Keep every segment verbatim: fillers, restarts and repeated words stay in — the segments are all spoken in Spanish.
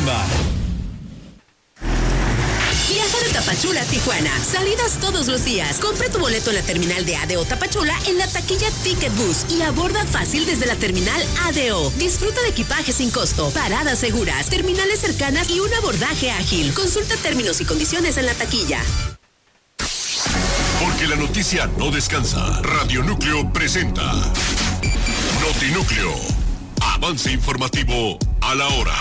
Chamba. Viaja de Tapachula a Tijuana. Salidas todos los días. Compra tu boleto en la terminal de A D O Tapachula en la taquilla Ticket Bus y aborda fácil desde la terminal A D O. Disfruta de equipaje sin costo, paradas seguras, terminales cercanas y un abordaje ágil. Consulta términos y condiciones en la taquilla. Porque la noticia no descansa. Radio Núcleo presenta Notinúcleo. Avance informativo a la hora.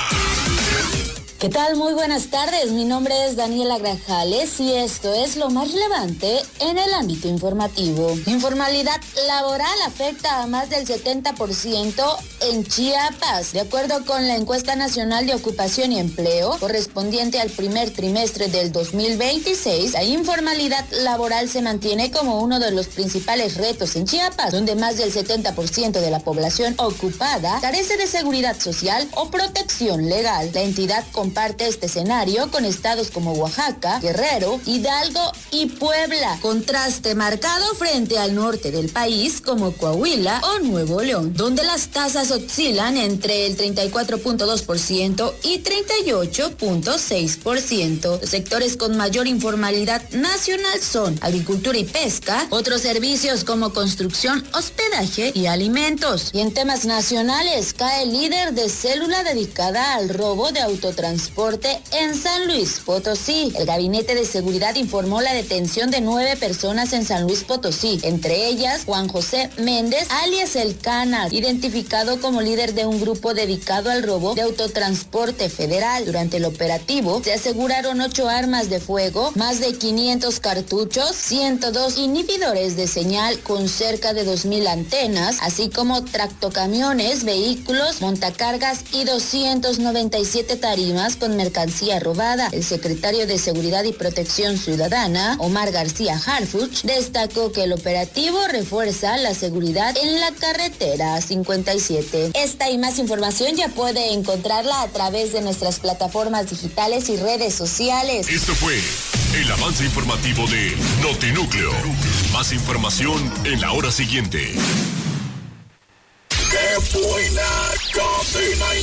¿Qué tal? Muy buenas tardes. Mi nombre es Daniela Grajales y esto es lo más relevante en el ámbito informativo. Informalidad laboral afecta a más del setenta por ciento en Chiapas. De acuerdo con la encuesta nacional de ocupación y empleo correspondiente al primer trimestre del dos mil veintiséis, la informalidad laboral se mantiene como uno de los principales retos en Chiapas, donde más del setenta por ciento de la población ocupada carece de seguridad social o protección legal. La entidad comparte este escenario con estados como Oaxaca, Guerrero, Hidalgo y Puebla, contraste marcado frente al norte del país como Coahuila o Nuevo León, donde las tasas oscilan entre el treinta y cuatro punto dos por ciento y treinta y ocho punto seis por ciento. Los sectores con mayor informalidad nacional son agricultura y pesca, otros servicios como construcción, hospedaje y alimentos. Y en temas nacionales, cae el líder de célula dedicada al robo de autotransporte en San Luis Potosí. El Gabinete de Seguridad informó la detención de nueve personas en San Luis Potosí, entre ellas Juan José Méndez, alias El Canas, identificado como líder de un grupo dedicado al robo de autotransporte federal. Durante el operativo se aseguraron ocho armas de fuego, más de quinientos cartuchos, ciento dos inhibidores de señal con cerca de dos mil antenas, así como tractocamiones, vehículos, montacargas y doscientas noventa y siete tarimas con mercancía robada. El secretario de Seguridad y Protección Ciudadana, Omar García Harfuch, destacó que el operativo refuerza la seguridad en la carretera cincuenta y siete. Esta y más información ya puede encontrarla a través de nuestras plataformas digitales y redes sociales. Esto fue el avance informativo de Notinúcleo. Más información en la hora siguiente. ¡Qué buena cadena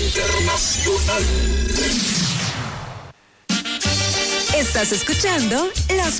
internacional! Estás escuchando las